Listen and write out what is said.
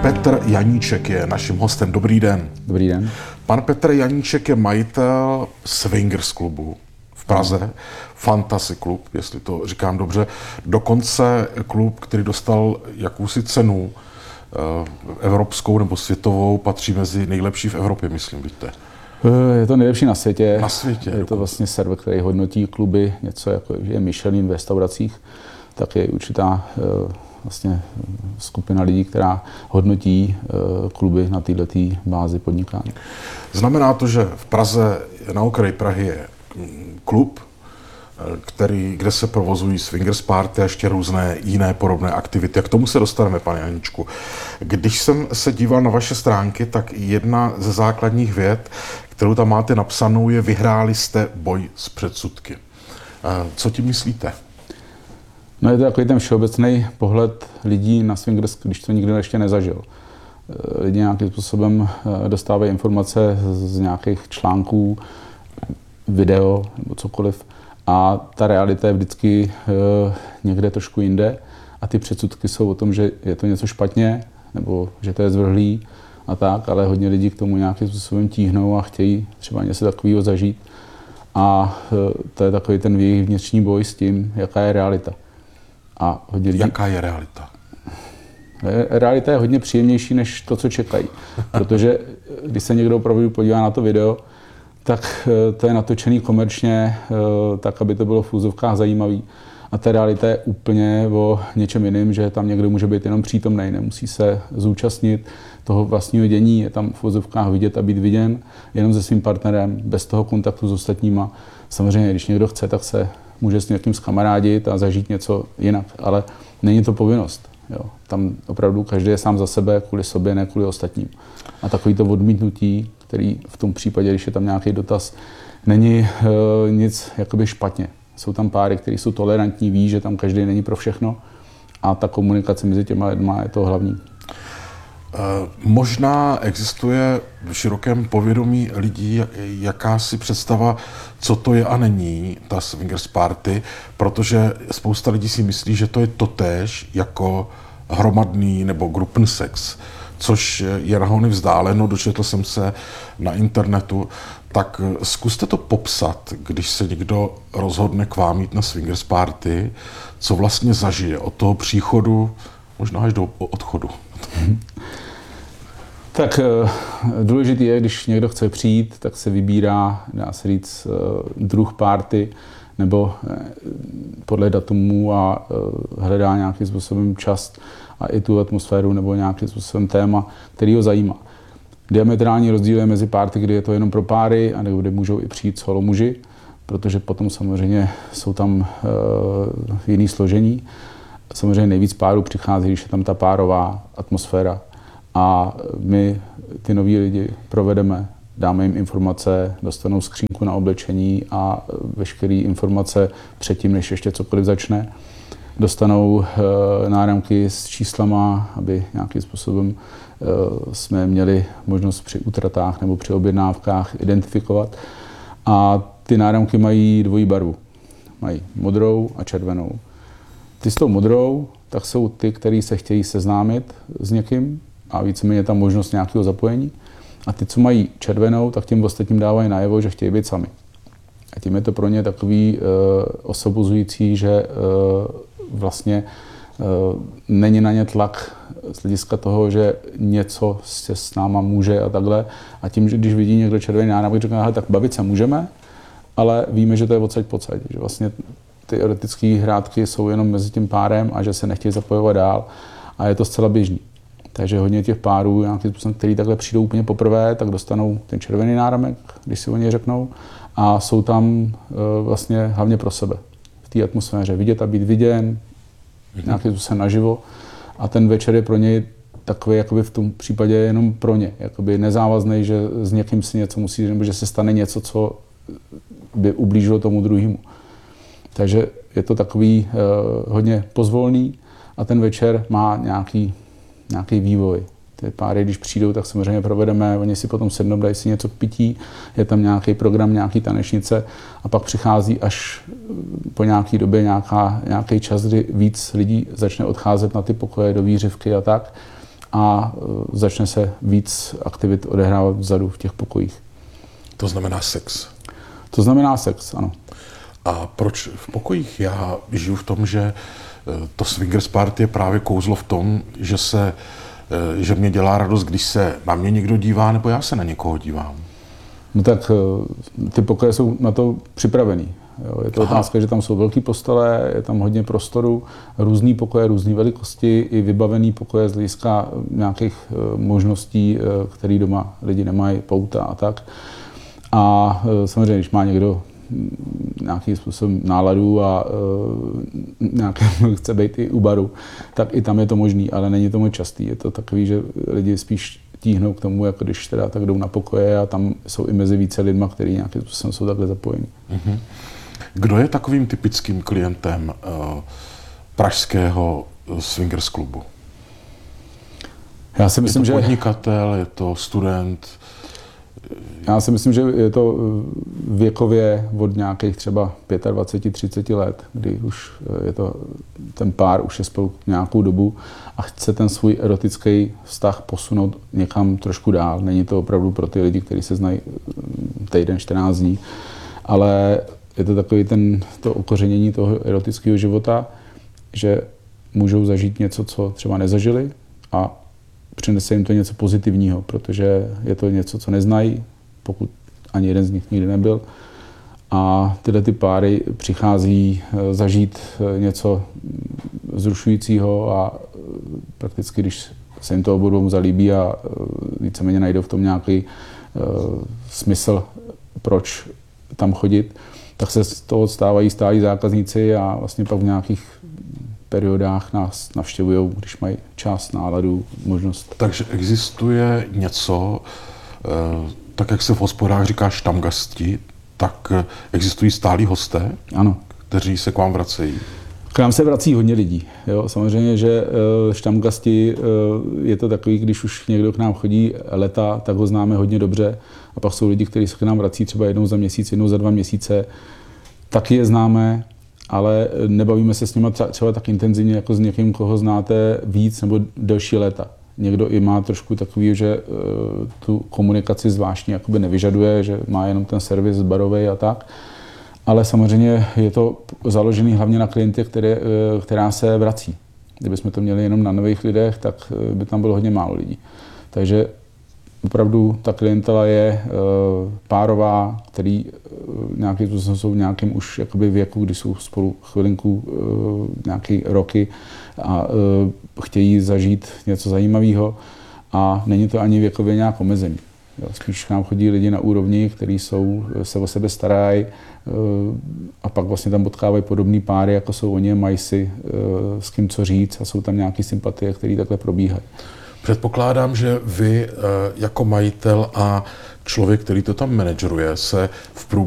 Petr Janíček je naším hostem. Dobrý den. Dobrý den. Pan Petr Janíček je majitel Swingers klubu v Praze, Fantasy klub, jestli to říkám dobře. Dokonce klub, který dostal jakousi cenu evropskou nebo světovou, patří mezi nejlepší v Evropě, myslím, víte. Je to nejlepší na světě. Na světě. Je to vlastně server, který hodnotí kluby, něco jako je Michelin v restauracích, tak je určitá vlastně skupina lidí, která hodnotí kluby na této bázi podnikání. Znamená to, že v Praze, na okraji Prahy je klub, kde se provozují swingers party a ještě různé jiné podobné aktivity. A k tomu se dostaneme, pane Janíčku. Když jsem se díval na vaše stránky, tak jedna ze základních vět, kterou tam máte napsanou, je: vyhráli jste boj s předsudky. Co tím myslíte? No, je to takový ten všeobecný pohled lidí na swingers, když to nikdo ještě nezažil. Lidi nějakým způsobem dostávají informace z nějakých článků, video nebo cokoliv, a ta realita je vždycky někde trošku jinde a ty předsudky jsou o tom, že je to něco špatně nebo že to je zvrhlý a tak, ale hodně lidí k tomu nějakým způsobem tíhnou a chtějí třeba něco takového zažít, a to je takový ten jejich vnitřní boj s tím, jaká je realita. A hodně lidí... Jaká je realita? Realita je hodně příjemnější než to, co čekají, protože když se někdo opravdu podívá na to video, tak to je natočený komerčně, tak, aby to bylo v úzovkách zajímavý. A ta realita je úplně o něčem jiném, že tam někdo může být jenom přítomný, nemusí se zúčastnit toho vlastního dění, je tam v úzovkách vidět a být viděn jenom se svým partnerem, bez toho kontaktu s ostatníma. Samozřejmě, když někdo chce, tak se může s někým zkamarádit a zažít něco jinak, ale není to povinnost. Jo. Tam opravdu každý je sám za sebe, kvůli sobě, ne kvůli ostatním. A takový to odmítnutí, který v tom případě, když je tam nějaký dotaz, není nic jakoby špatně. Jsou tam páry, které jsou tolerantní, ví, že tam každý není pro všechno, a ta komunikace mezi těma lidma je to hlavní. Možná existuje v širokém povědomí lidí jakási představa, co to je a není ta swingers party, protože spousta lidí si myslí, že to je totéž jako hromadný nebo grupn sex, což je nahony vzdáleno, dočetl jsem se na internetu. Tak zkuste to popsat, když se někdo rozhodne k vám jít na swingers party, co vlastně zažije od toho příchodu, možná až do odchodu. Tak důležité je, když někdo chce přijít, tak se vybírá, dá se říct, druh party, nebo podle datumů, a hledá nějakým způsobem čas a i tu atmosféru nebo nějakým způsobem téma, který ho zajímá. Diametrální rozdíl je mezi party, kdy je to jenom pro páry, a kde můžou i přijít solo muži, protože potom samozřejmě jsou tam jiný složení. Samozřejmě nejvíc párů přichází, když je tam ta párová atmosféra. A my ty nový lidi provedeme, dáme jim informace, dostanou skřínku na oblečení a veškeré informace předtím, než ještě cokoliv začne. Dostanou náramky s číslama, aby nějakým způsobem jsme měli možnost při útratách nebo při objednávkách identifikovat. A ty náramky mají dvojí barvu. Mají modrou a červenou. Ty s tou modrou, tak jsou ty, kteří se chtějí seznámit s někým a víceméně tam možnost nějakého zapojení. A ty, co mají červenou, tak těm ostatním dávají najevo, že chtějí být sami. A tím je to pro ně takový osobozující, že vlastně není na ně tlak z hlediska toho, že něco se s náma může a takhle. A tím, že když vidí někdo červený náramek, říká, tak bavit se můžeme, ale víme, že to je odsaď pocať. Že vlastně ty erotické hrátky jsou jenom mezi tím párem a že se nechtějí zapojovat dál, a je to zcela běžný. Takže hodně těch párů, kteří takhle přijdou úplně poprvé, tak dostanou ten červený náramek, když si o něj řeknou, a jsou tam vlastně hlavně pro sebe. V té atmosféře vidět a být viděn, nějakým způsobem naživo, a ten večer je pro něj takový, jakoby v tom případě jenom pro ně, jakoby nezávazný, že s někým si něco musí, nebo že se stane něco, co by ublížilo tomu druhému. Takže je to takový hodně pozvolný a ten večer má nějaký vývoj. Ty páry, když přijdou, tak samozřejmě provedeme, oni si potom sednou, dají si něco k pití, je tam nějaký program, nějaký tanečnice, a pak přichází až po nějaký době nějaký čas, kdy víc lidí začne odcházet na ty pokoje do výřivky a tak. a začne se víc aktivit odehrávat vzadu v těch pokojích. To znamená sex. To znamená sex, ano. A proč v pokojích? Já žiju v tom, že to swingers party je právě kouzlo v tom, že mě dělá radost, když se na mě někdo dívá, nebo já se na někoho dívám. No tak ty pokoje jsou na to připravený. Jo, je to otázka, že tam jsou velké postele, je tam hodně prostoru, různý pokoje, různé velikosti, i vybavený pokoje z hlediska nějakých možností, které doma lidi nemají, pouta a tak. A samozřejmě, když má někdo nějakým způsobem náladu a nějaký chce být i u baru, tak i tam je to možný, ale není to moc častý. Je to takový, že lidi spíš tíhnou k tomu, jako když teda tak jdou na pokoje a tam jsou i mezi více lidma, kteří nějakým způsobem jsou takhle zapojení. Mm-hmm. Kdo je takovým typickým klientem pražského swingers klubu? Já si myslím, je to podnikatel, je to student? Já si myslím, že je to věkově od nějakých třeba 25-30 let, kdy už je to, ten pár už je spolu nějakou dobu a chce ten svůj erotický vztah posunout někam trošku dál. Není to opravdu pro ty lidi, kteří se znají týden, 14 dní, ale je to takový to okořenění toho erotického života, že můžou zažít něco, co třeba nezažili a přinese jim to něco pozitivního, protože je to něco, co neznají, pokud ani jeden z nich nikdy nebyl. A tyhle ty páry přichází zažít něco vzrušujícího a prakticky, když se jim to obou dvou zalíbí a víceméně najdou v tom nějaký smysl, proč tam chodit, tak se z toho stávají stálí zákazníci a vlastně pak v nějakých periodách nás navštěvují, když mají čas, náladu, možnost. Takže existuje něco, tak jak se v hospodách říká štamgasti, tak existují stálí hosté, ano, kteří se k vám vracejí? K nám se vrací hodně lidí. Jo? Samozřejmě, že štamgasti je to takový, když už někdo k nám chodí leta, tak ho známe hodně dobře. A pak jsou lidi, kteří se k nám vrací třeba jednou za měsíc, jednou za 2 měsíce. Taky je známe, ale nebavíme se s nimi třeba tak intenzivně, jako s někým, koho znáte víc nebo delší léta. Někdo i má trošku takový, že tu komunikaci zvláštní jakoby nevyžaduje, že má jenom ten servis barovej a tak. Ale samozřejmě je to založené hlavně na klientě, která se vrací. Kdybychom to měli jenom na nových lidech, tak by tam bylo hodně málo lidí. Takže opravdu ta klientela je párová, který nějakým způsobem jsou v nějakém už jakoby věku, kdy jsou spolu chvilinku nějaké roky a chtějí zažít něco zajímavého a není to ani věkově nějak omezený. Spíš k nám chodí lidi na úrovni, kteří se o sebe starají a pak vlastně tam potkávají podobné páry, jako jsou oni, mají si s kým co říct a jsou tam nějaké sympatie, které takhle probíhají. Předpokládám, že vy jako majitel a člověk, který to tam manažeruje, se v průběhu